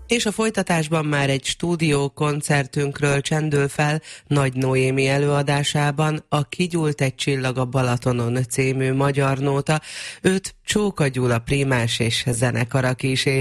És a folytatásban már egy stúdió koncertünkről csendül fel Nagy Noémi előadásában a Kigyúlt egy csillag a Balatonon című magyar nóta. Őt Csóka Gyula prímás és zenekara kíséri.